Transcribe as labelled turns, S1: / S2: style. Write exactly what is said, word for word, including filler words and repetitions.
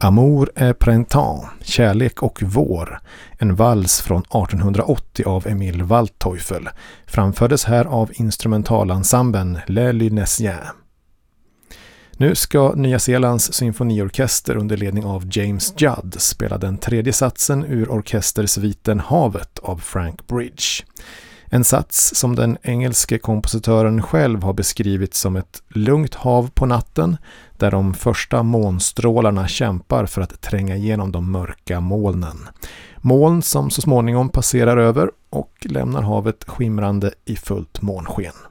S1: Amour et printemps, kärlek och vår, en vals från artonhundraåttio av Emil Waldteufel, framfördes här av instrumentalensemblen Les Lunesiens. Nu ska Nya Zeelands symfoniorkester under ledning av James Judd spela den tredje satsen ur orkestersviten Havet av Frank Bridge. En sats som den engelske kompositören själv har beskrivit som ett lugnt hav på natten där de första månstrålarna kämpar för att tränga igenom de mörka molnen. Moln som så småningom passerar över och lämnar havet skimrande i fullt månsken.